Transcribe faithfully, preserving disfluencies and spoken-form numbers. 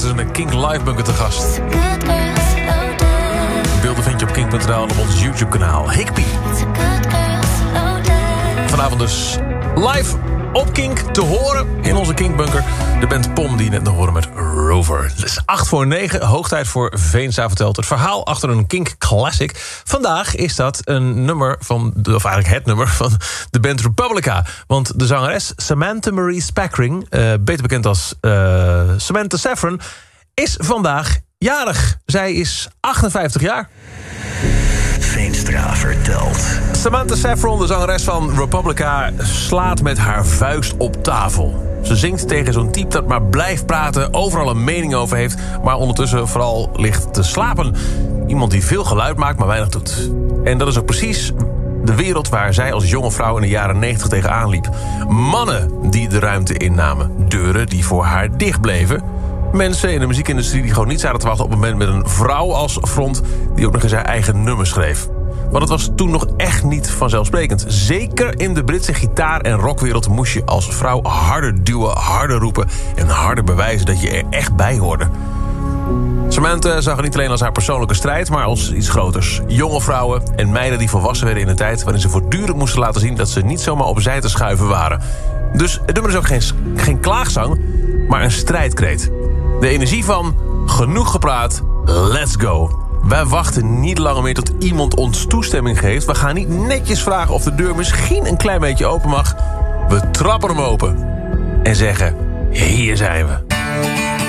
laatst eens een Kink Live bunker te gast. Beelden vind je op kink punt n l en op ons YouTube-kanaal. Higby. Vanavond dus live op Kink te horen in onze Kink-bunker. De band Pom die je net nog hoorde met Rover. Het is acht voor negen, hoog tijd voor Veenstra vertelt. Het verhaal achter een Kink Classic. Vandaag is dat een nummer van, of eigenlijk het nummer van de band Republica. Want de zangeres Samantha Marie Speckring, uh, beter bekend als uh, Samantha Saffron, is vandaag jarig. Zij is achtenvijftig jaar. Veenstra vertelt. Samantha Saffron, de zangeres van Republica, slaat met haar vuist op tafel. Ze zingt tegen zo'n type dat maar blijft praten, overal een mening over heeft, maar ondertussen vooral ligt te slapen. Iemand die veel geluid maakt, maar weinig doet. En dat is ook precies de wereld waar zij als jonge vrouw in de jaren negentig tegenaan liep. Mannen die de ruimte innamen. Deuren die voor haar dicht bleven. Mensen in de muziekindustrie die gewoon niet zaten te wachten op een moment met een vrouw als front, die ook nog eens haar eigen nummer schreef. Want het was toen nog echt niet vanzelfsprekend. Zeker in de Britse gitaar- en rockwereld moest je als vrouw harder duwen, harder roepen en harder bewijzen dat je er echt bij hoorde. Samantha zag het niet alleen als haar persoonlijke strijd, maar als iets groters. Jonge vrouwen en meiden die volwassen werden in een tijd waarin ze voortdurend moesten laten zien dat ze niet zomaar opzij te schuiven waren. Dus het nummer is ook geen, geen klaagzang, maar een strijdkreet. De energie van genoeg gepraat, let's go. Wij wachten niet langer meer tot iemand ons toestemming geeft. We gaan niet netjes vragen of de deur misschien een klein beetje open mag. We trappen hem open en zeggen, hier zijn we.